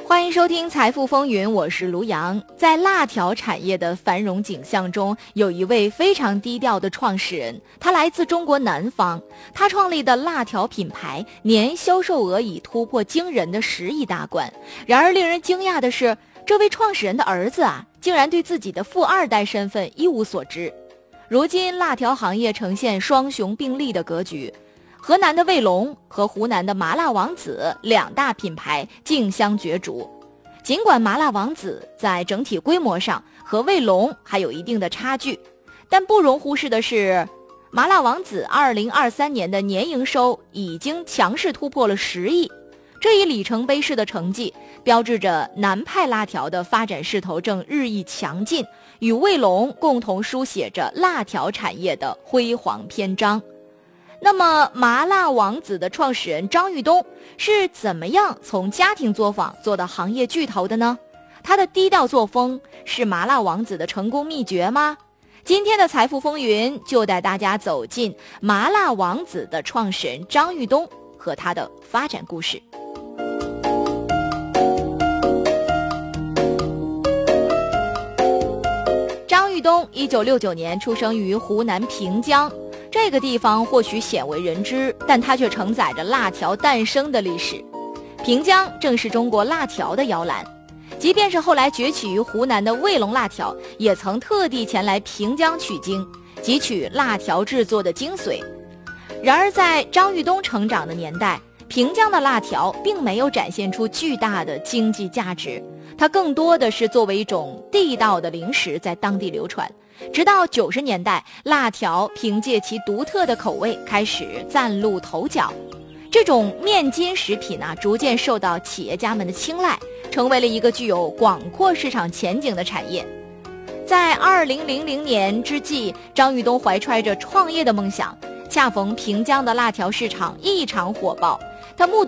欢迎收听财富风云，我是卢阳。在辣条产业的繁荣景象中，有一位非常低调的创始人，他来自中国南方。他创立的辣条品牌年销售额已突破惊人的10亿大关。然而令人惊讶的是，这位创始人的儿子竟然对自己的富二代身份一无所知。如今辣条行业呈现双雄并立的格局，河南的卫龙和湖南的麻辣王子两大品牌竞相角逐。尽管麻辣王子在整体规模上和卫龙还有一定的差距，但不容忽视的是，麻辣王子2023年的年营收已经强势突破了10亿。这一里程碑式的成绩标志着南派辣条的发展势头正日益强劲，与卫龙共同书写着辣条产业的辉煌篇章。那么麻辣王子的创始人张玉东是怎么样从家庭作坊做到行业巨头的呢？他的低调作风是麻辣王子的成功秘诀吗？今天的财富风云就带大家走进麻辣王子的创始人张玉东和他的发展故事。张玉东1969年出生于湖南平江，这个地方或许鲜为人知，但它却承载着辣条诞生的历史。平江正是中国辣条的摇篮，即便是后来崛起于湖南的卫龙辣条，也曾特地前来平江取经，汲取辣条制作的精髓。然而在张玉东成长的年代，平江的辣条并没有展现出巨大的经济价值，它更多的是作为一种地道的零食在当地流传。直到90年代，辣条凭借其独特的口味开始崭露头角。这种面筋食品逐渐受到企业家们的青睐，成为了一个具有广阔市场前景的产业。在2000年之际，张玉东怀揣着创业的梦想，恰逢平江的辣条市场异常火爆，他目